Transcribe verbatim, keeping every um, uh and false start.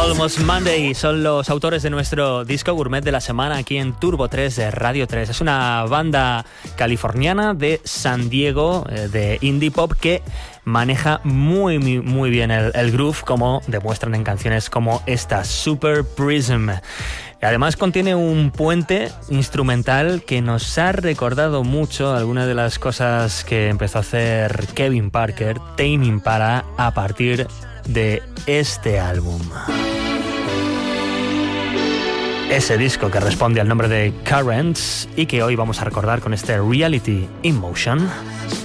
Almost Monday son los autores de nuestro disco gourmet de la semana aquí en Turbo tres de Radio tres. Es una banda californiana de San Diego, eh, de indie pop, que maneja muy, muy, muy bien el, el groove, como demuestran en canciones como esta, Super Prism. Además contiene un puente instrumental que nos ha recordado mucho algunas de las cosas que empezó a hacer Kevin Parker, Tame Impala, a partir de este álbum. Ese disco que responde al nombre de Currents y que hoy vamos a recordar con este Reality in Motion.